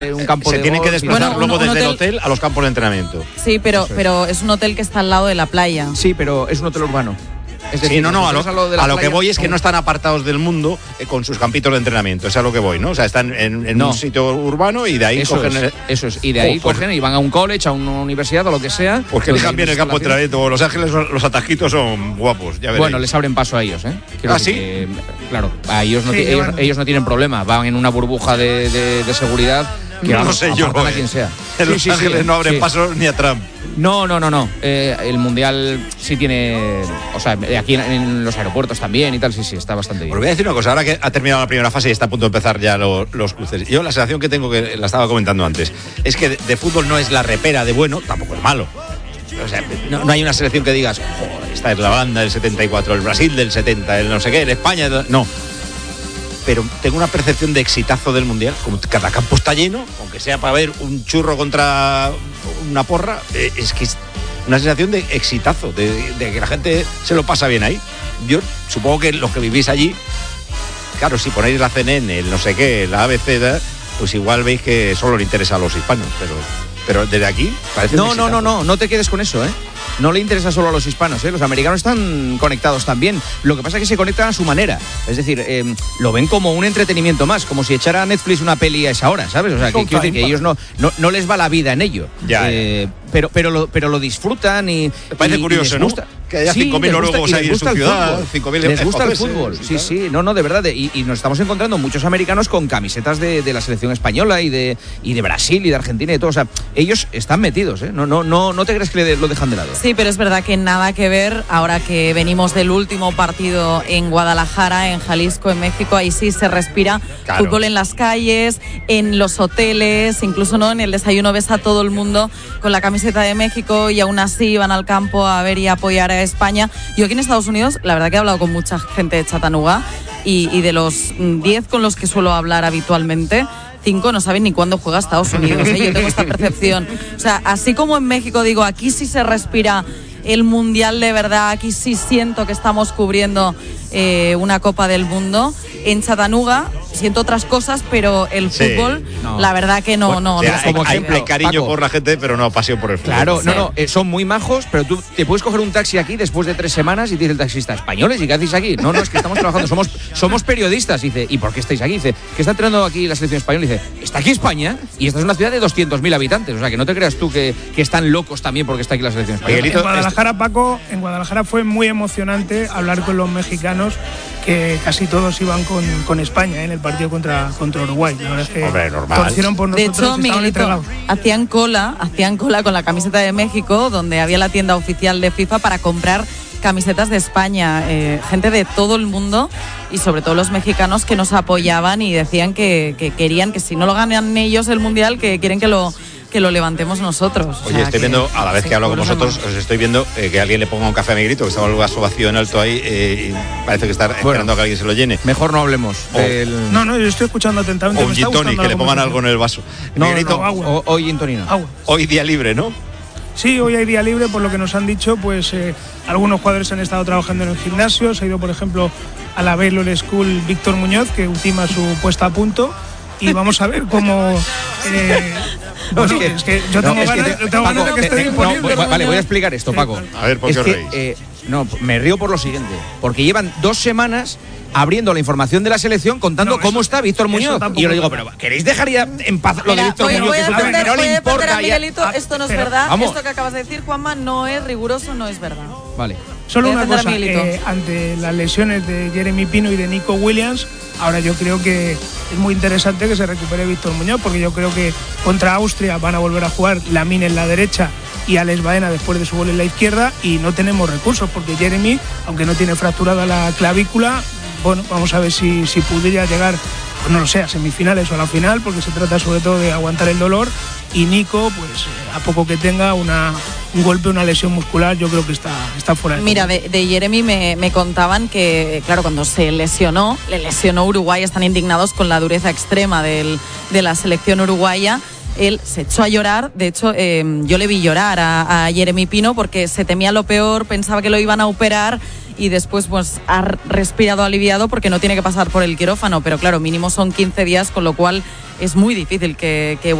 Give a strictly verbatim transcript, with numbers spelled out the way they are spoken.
un campo se de tienen golf. que desplazar Bueno, luego un- un desde hotel... el hotel a los campos de entrenamiento. Sí, pero, es. pero es un hotel que está al lado de la playa. Sí, pero es un hotel urbano. Es decir, Sí, no, no, a lo, nosotros de la a lo que playa, voy es que no están apartados del mundo eh, con sus campitos de entrenamiento, es a lo que voy, ¿no? O sea, están en, en No. un sitio urbano y de ahí Eso cogen... es, el- eso es. Y de ahí Oh, pues- cogen y van a un college, a una universidad o lo que sea. Pues que donde dejan bien hay el campo de instalaciones. entrenamiento. Los Ángeles, los atajquitos son guapos, ya veréis. Bueno, les abren paso a ellos, ¿eh? Quiero ¿Ah, decir sí? que, claro, a ellos no, Sí, ti- ellos, bueno. ellos no tienen problema. Van en una burbuja de, de- de seguridad que no vamos, sé yo, apartan a eh. quien sea. En Sí, Los sí, sí, Ángeles no abren sí. paso ni a Trump. No, no, no, no. Eh, el Mundial sí tiene... O sea, aquí en, en los aeropuertos también y tal, sí, sí, está bastante Os bien. voy a decir una cosa, ahora que ha terminado la primera fase y está a punto de empezar ya lo- los cruces. Yo la sensación que tengo, que la estaba comentando antes, es que de, de fútbol no es la repera de bueno, tampoco es malo. O sea, no, no hay una selección que digas, "Joder, esta es la Holanda del setenta y cuatro, el Brasil del setenta, el no sé qué, el España... del-". No. Pero tengo una percepción de exitazo del Mundial, como cada campo está lleno, aunque sea para ver un churro contra una porra, eh, es que es una sensación de exitazo, de, de que la gente se lo pasa bien ahí. Yo supongo que los que vivís allí, claro, si ponéis la C N N, el no sé qué, la A B C, da, pues igual veis que solo le interesa a los hispanos, pero, pero desde aquí parece un No, no, exitazo. no, no, no te quedes con eso, ¿eh? No le interesa solo a los hispanos, ¿eh? Los americanos están conectados también. Lo que pasa es que se conectan a su manera. Es decir, eh, lo ven como un entretenimiento más, como si echara a Netflix una peli a esa hora, ¿sabes? O sea, que, quiero decir que ellos no, no, no les va la vida en ello. Ya, Eh, pero, pero, lo, pero lo disfrutan y. Me parece y- y curioso, les ¿no? gusta. Que haya Sí, cinco mil les gusta- noruegos y ahí les en gusta su el ciudad, fútbol. cinco mil Les gusta el escoceses, fútbol, y sí, tal. sí. No, no, de verdad. de- y, y nos estamos encontrando muchos americanos con camisetas de, de la selección española y de, y de Brasil y de Argentina y todo. O sea, ellos están metidos, ¿eh? No, no, no, no te crees que le- lo dejan de lado. Sí, pero es verdad que nada que ver ahora que venimos del último partido en Guadalajara, en Jalisco, en México. Ahí sí se respira Claro. fútbol en las calles, en los hoteles, incluso no en el desayuno ves a todo el mundo con la camiseta de México y aún así van al campo a ver y a apoyar a España. Yo aquí en Estados Unidos, la verdad que he hablado con mucha gente de Chattanooga y, y de los diez con los que suelo hablar habitualmente, cinco no saben ni cuándo juega Estados Unidos, ¿eh? Yo tengo esta percepción. O sea, así como en México digo, aquí sí se respira el Mundial de verdad, aquí sí siento que estamos cubriendo eh, una Copa del Mundo. En Chattanooga siento otras cosas, pero el Sí, fútbol, no. la verdad que no, Bueno, no, o sea, no. hay, como hay- ejemplo, hay cariño Paco. por la gente, pero no pasión por el fútbol. Claro, no, Sí. no, eh, son muy majos, pero tú te puedes coger un taxi aquí después de tres semanas y dice el taxista, ¿españoles? ¿Y qué hacéis aquí? No, no, es que estamos trabajando, somos, somos periodistas. Y dice, ¿y por qué estáis aquí? Dice, ¿qué está entrenando aquí la selección española? Y dice, está aquí España y esta es una ciudad de doscientos mil habitantes. O sea, que no te creas tú que, que están locos también porque está aquí la selección española. Miguelito, En Guadalajara, Paco, en Guadalajara fue muy emocionante hablar con los mexicanos, que casi todos iban con, con España, ¿eh? En el partido contra, contra Uruguay. La verdad es que Hombre, normal. torcieron por De nosotros hecho, y estaban Miguelito, entregados. hacían cola, hacían cola con la camiseta de México, donde había la tienda oficial de FIFA para comprar camisetas de España, eh, gente de todo el mundo y sobre todo los mexicanos que nos apoyaban y decían que, que querían que si no lo ganan ellos el Mundial, que quieren que lo que lo levantemos nosotros. O Oye, sea, estoy que- viendo, a la vez sí, que hablo con por eso vosotros, no. os estoy viendo eh, que alguien le ponga un café a Miguelito, que estaba el vaso vacío en alto ahí, eh, y parece que está esperando a que alguien se lo llene. Mejor no hablemos. Oh. del- No, no, yo estoy escuchando atentamente. O un me está gin tonic, gustando que la le pongan algo en el vaso. No, Miguelito, no, agua. o- hoy en Torino. Agua. hoy día libre, ¿no? Sí, hoy hay día libre, por lo que nos han dicho, pues eh, algunos jugadores han estado trabajando en el gimnasio. Se ha ido, por ejemplo, a la Baylor School Víctor Muñoz, que ultima su puesta a punto. Y vamos a ver cómo... eh, No, bueno, es que yo tengo no, es que ganas, te- tengo ganas de Paco, que te- esté te- no, disponible. voy- vale, voy a explicar esto, Paco. A ver, ¿por Es qué os que, reís? eh, no, me río por lo siguiente. Porque llevan dos semanas abriendo la información de la selección contando No, cómo eso- está Víctor eso Muñoz. tampoco Y yo le digo, es pero ¿queréis dejar ya en paz lo de Mira, Víctor voy, Muñoz? voy Que a es un tema defender, que no voy le a defender importa a ya? Miguelito, Ah, esto no es pero- verdad, vamos. esto que acabas de decir, Juanma, no es riguroso, no es verdad. Vale. Solo Voy a una defender a cosa, Miguelito. eh, ante las lesiones de Jeremy Pino y de Nico Williams, ahora yo creo que es muy interesante que se recupere Víctor Muñoz, porque yo creo que contra Austria van a volver a jugar Lamine en la derecha y Alex Baena después de su gol en la izquierda, y no tenemos recursos, porque Jeremy, aunque no tiene fracturada la clavícula, bueno, vamos a ver si, si pudiera llegar, pues no lo sé, a semifinales o a la final, porque se trata sobre todo de aguantar el dolor. Y Nico, pues eh, a poco que tenga una, un golpe, una lesión muscular, yo creo que está, está fuera de Mira, juego. de, de Jeremy me, me contaban que, claro, cuando se lesionó, le lesionó Uruguay, están indignados con la dureza extrema del, de la selección uruguaya. Él se echó a llorar, de hecho eh, yo le vi llorar a, a Jeremy Pino porque se temía lo peor, pensaba que lo iban a operar y después pues ha respirado aliviado porque no tiene que pasar por el quirófano, pero claro, mínimo son quince días, con lo cual es muy difícil que, que